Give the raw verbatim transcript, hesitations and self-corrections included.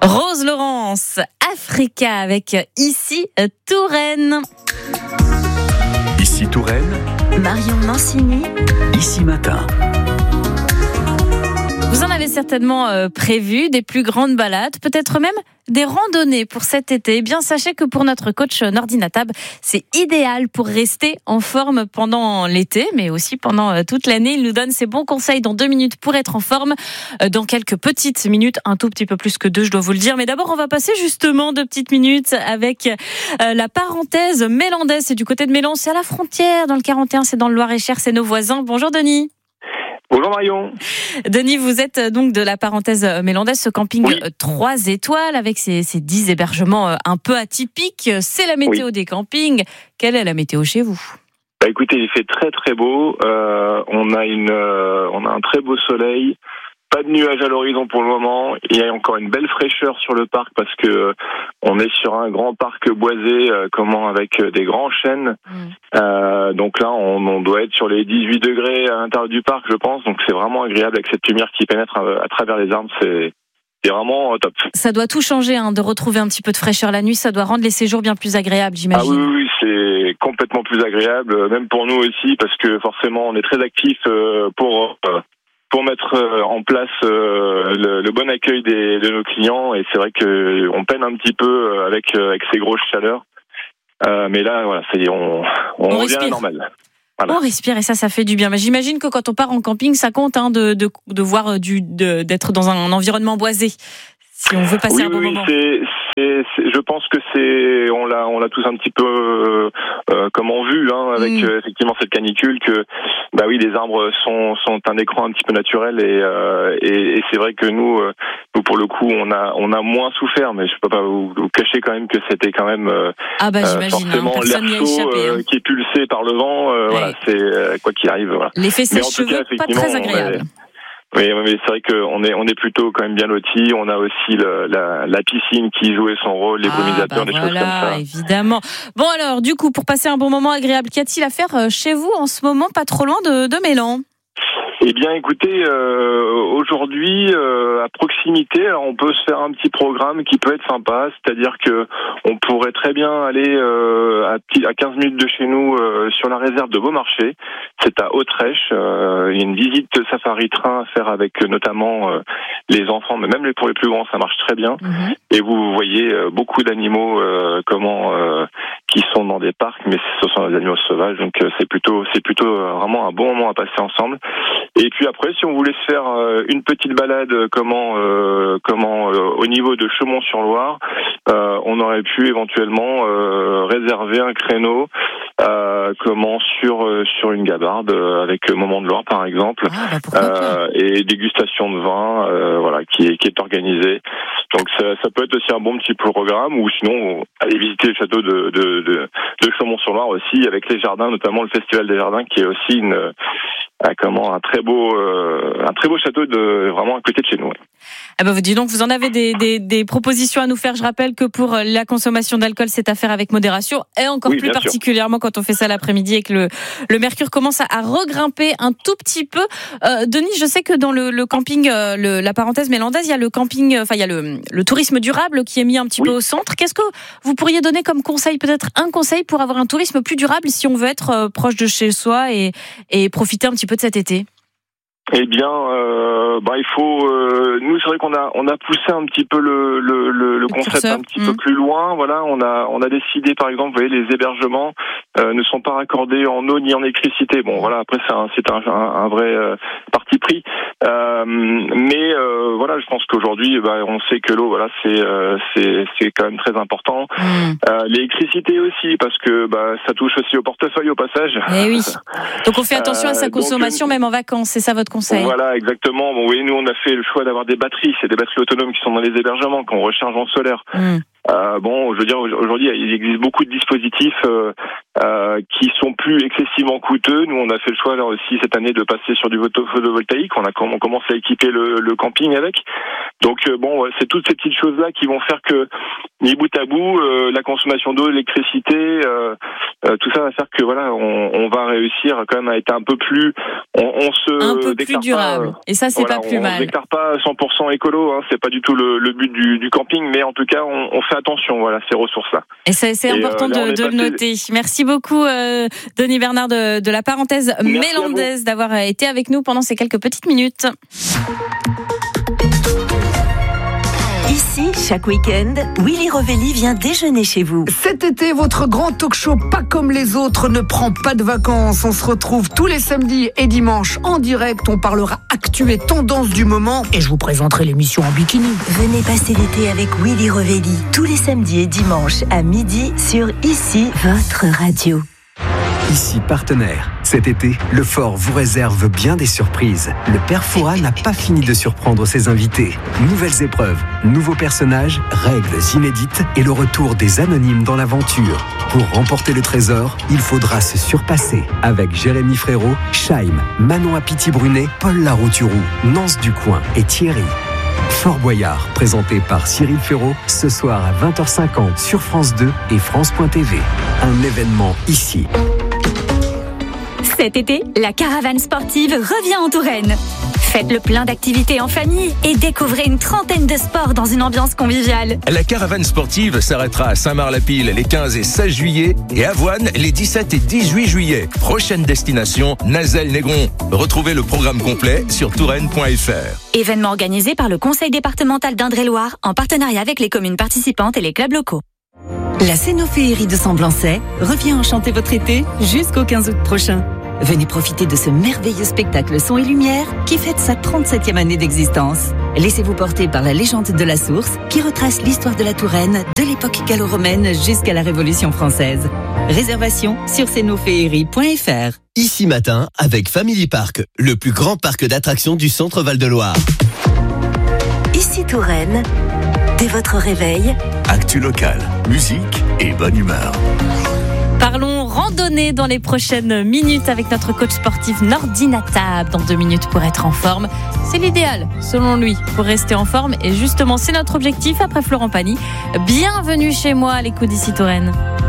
Rose Laurence, Africa avec Ici Touraine. Ici Touraine, Marion Mancini, Ici Matin. Vous en avez certainement euh, prévu des plus grandes balades, peut-être même des randonnées pour cet été. Eh bien, sachez que pour notre coach Nordi Natab, c'est idéal pour rester en forme pendant l'été, mais aussi pendant euh, toute l'année. Il nous donne ses bons conseils dans deux minutes pour être en forme. Euh, dans quelques petites minutes, un tout petit peu plus que deux, je dois vous le dire. Mais d'abord, on va passer justement deux petites minutes avec euh, la parenthèse mélandaise. C'est du côté de Mélan, c'est à la frontière. Dans le quarante et un, c'est dans le Loir-et-Cher, c'est nos voisins. Bonjour Denis. Bonjour Marion. Denis, vous êt donc de la parenthèse mélandaise, ce camping oui. trois étoiles avec ses, ses dix hébergements un peu atypiques. C'est la météo oui. des campings. Quelle est la météo chez vous ? Bah écoutez, il fait très très beau. Euh, on a une, euh, on a un très beau soleil. Pas de nuages à l'horizon pour le moment. Il y a encore une belle fraîcheur sur le parc parce que euh, on est sur un grand parc boisé, euh, comment avec euh, des grands chênes. Mmh. Euh, donc là, on, on doit être sur les dix-huit degrés à l'intérieur du parc, je pense. Donc c'est vraiment agréable avec cette lumière qui pénètre à, à travers les arbres. C'est C'est vraiment euh, top. Ça doit tout changer, hein, de retrouver un petit peu de fraîcheur la nuit. Ça doit rendre les séjours bien plus agréables, j'imagine. Ah oui, oui, c'est complètement plus agréable, même pour nous aussi, parce que forcément, on est très actifs euh, pour euh, pour mettre euh, en place euh, le, le bon accueil des, de nos clients. Et c'est vrai que on peine un petit peu avec euh, avec ces grosses chaleurs. Euh, mais là, voilà, ça y est, on on, on revient à la normale. Voilà. On respire et ça, ça fait du bien. Mais j'imagine que quand on part en camping, ça compte hein, de, de, de voir du, de, d'être dans un environnement boisé. Si on veut passer oui, un bon oui, moment. C'est, c'est, c'est, je pense que c'est, on l'a, on l'a tous un petit peu, euh, comment vu, hein, avec mmh. euh, effectivement cette canicule que, bah oui, les arbres sont, sont un écran un petit peu naturel et, euh, et, et c'est vrai que nous, euh, nous pour le coup, on a, on a moins souffert, mais je peux pas vous, vous cacher quand même que c'était quand même euh, ah bah j'imagine, forcément hein, personne l'air n'y a chaud échappé, hein. euh, qui est pulsé par le vent, euh, ouais. Voilà, c'est euh, quoi qu'il arrive. Voilà. L'effet sèche-cheveux, pas très agréable. Oui, mais c'est vrai qu'on est on est plutôt quand même bien lotis. On a aussi le, la, la piscine qui jouait son rôle, les brumisateurs, ah bah des voilà, choses comme ça. Évidemment. Bon alors, du coup, pour passer un bon moment agréable, qu'y a-t-il à faire chez vous en ce moment, pas trop loin de, de Mélan ? Eh bien, écoutez, euh, aujourd'hui, euh, à proximité, alors on peut se faire un petit programme qui peut être sympa, c'est-à-dire que on pourrait très bien aller euh, à, à quinze minutes de chez nous euh, sur la réserve de Beaumarchais. C'est à Autrèche. Euh, il y a une visite safari-train à faire avec euh, notamment euh, les enfants, mais même pour les plus grands, ça marche très bien. Mmh. Et vous voyez euh, beaucoup d'animaux, euh, comment, euh, qui sont dans des parcs, mais ce sont des animaux sauvages, donc euh, c'est plutôt, c'est plutôt euh, vraiment un bon moment à passer ensemble. Et puis après, si on voulait se faire euh, une petite balade, comment, euh, comment, euh, au niveau de Chaumont-sur-Loire, euh, on aurait pu éventuellement euh, réserver un créneau, euh, comment sur euh, sur une gabarde euh, avec Moment de Loire par exemple, ah, bah euh, et dégustation de vin, euh, voilà, qui est qui est organisée. Donc ça, ça peut être aussi un bon petit programme, ou sinon aller visiter le château de de de, de Chaumont-sur-Loire aussi, avec les jardins, notamment le festival des jardins, qui est aussi une euh, comment un très beau euh, un très beau château de vraiment à côté de chez nous. Ouais. Ah bah vous dites donc, vous en avez des, des, des propositions à nous faire. Je rappelle que pour la consommation d'alcool, c'est à faire avec modération, et encore oui, plus particulièrement sûr. Quand on fait ça l'après-midi et que le, le mercure commence à, à regrimper un tout petit peu. Euh, Denis, je sais que dans le, le camping, euh, le, la parenthèse mélandaise, il y a le camping, enfin il y a le, le tourisme durable qui est mis un petit oui. peu au centre. Qu'est-ce que vous pourriez donner comme conseil, peut-être un conseil pour avoir un tourisme plus durable si on veut être euh, proche de chez soi et, et profiter un petit peu de cet été ? Eh bien, euh, bah il faut. Euh, nous, c'est vrai qu'on a on a poussé un petit peu le le le, le concept curseur. un petit mmh. peu plus loin. Voilà, on a on a décidé, par exemple, vous voyez, les hébergements euh, ne sont pas raccordés en eau ni en électricité. Bon, voilà, après c'est un c'est un, un, un vrai euh, parti pris. Euh, mais euh, voilà, je pense qu'aujourd'hui, bah, on sait que l'eau, voilà, c'est euh, c'est c'est quand même très important. Mmh. Euh, l'électricité aussi, parce que bah ça touche aussi au portefeuille au passage. Eh oui. Donc on fait attention à sa consommation, donc, même en vacances. C'est ça votre conseil? Voilà, exactement. Bon, oui, nous on a fait le choix d'avoir des batteries, c'est des batteries autonomes qui sont dans les hébergements, qu'on recharge en solaire. Mmh. Euh, bon, je veux dire, aujourd'hui, il existe beaucoup de dispositifs euh, euh, qui sont plus excessivement coûteux. Nous, on a fait le choix là aussi cette année de passer sur du photovoltaïque. On a on commence à équiper le, le camping avec. Donc euh, bon, c'est toutes ces petites choses là qui vont faire que, mis bout à bout, euh, la consommation d'eau, l'électricité, euh, euh, tout ça va faire que voilà, on, on va réussir quand même à être un peu plus, on, on se un peu plus durable. Pas, Et ça, c'est voilà, pas plus on, mal. On ne déclare pas cent pour cent écolo, hein, c'est pas du tout le, le but du, du camping, mais en tout cas, on, on fait attention, voilà, ces ressources-là. Et c'est, c'est Et important euh, là, de, de le noter. Merci beaucoup, euh, Denis Bernard de, de la parenthèse mélandaise, d'avoir été avec nous pendant ces quelques petites minutes. Ici, chaque week-end, Willy Rovelli vient déjeuner chez vous. Cet été, votre grand talk-show pas comme les autres ne prend pas de vacances. On se retrouve tous les samedis et dimanches en direct. On parlera actu et tendance du moment et je vous présenterai l'émission en bikini. Venez passer l'été avec Willy Rovelli tous les samedis et dimanches à midi sur Ici, votre radio. Ici partenaire. Cet été, le Fort vous réserve bien des surprises. Le Père Fouras n'a pas fini de surprendre ses invités. Nouvelles épreuves, nouveaux personnages, règles inédites et le retour des anonymes dans l'aventure. Pour remporter le trésor, il faudra se surpasser avec Jérémy Frérot, Chaim, Manon Apiti-Brunet, Paul Larouturou, Nance Ducoing et Thierry. Fort Boyard, présenté par Cyril Ferraud, ce soir à vingt heures cinquante sur France deux et France point T V. Un événement ici. Cet été, la caravane sportive revient en Touraine. Faites le plein d'activités en famille et découvrez une trentaine de sports dans une ambiance conviviale. La caravane sportive s'arrêtera à Saint-Marc-la-Pile les quinze et seize juillet et Avoine les dix-sept et dix-huit juillet. Prochaine destination, Nazelles-Négron. Retrouvez le programme complet sur touraine point f r. Événement organisé par le Conseil départemental d'Indre-et-Loire en partenariat avec les communes participantes et les clubs locaux. La Cénoféerie de Semblançay revient enchanter votre été jusqu'au quinze août prochain. Venez profiter de ce merveilleux spectacle son et lumière qui fête sa trente-septième année d'existence. Laissez-vous porter par la légende de la source qui retrace l'histoire de la Touraine de l'époque gallo-romaine jusqu'à la Révolution française. Réservation sur cénoféerie point f r. Ici matin avec Family Park, le plus grand parc d'attractions du centre Val-de-Loire. Ici Touraine, dès votre réveil, actu locale, musique et bonne humeur. Parlons randonnée dans les prochaines minutes avec notre coach sportif Nordine Atab. Dans deux minutes pour être en forme. C'est l'idéal, selon lui, pour rester en forme. Et justement, c'est notre objectif après Florent Pagny. Bienvenue chez moi à l'écoute d'Ici Touraine.